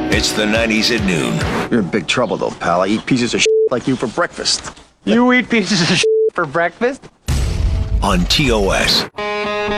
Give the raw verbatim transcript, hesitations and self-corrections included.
It's the nineties at noon. You're in big trouble, though, pal. I eat pieces of shit like you for breakfast. You eat pieces of shit for breakfast? On T O S.